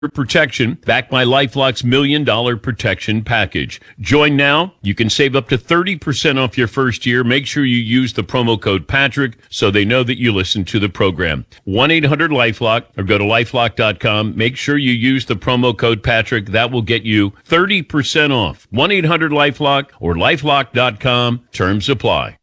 protection backed by LifeLock's $1 Million Protection Package. Join now. You can save up to 30% off your first year. Make sure you use the promo code Patrick so they know that you listen to the program. 1-800-LifeLock or go to LifeLock.com. Make sure you use the promo code Patrick. That will get you 30% off. 1-800-LifeLock or LifeLock.com. Terms apply.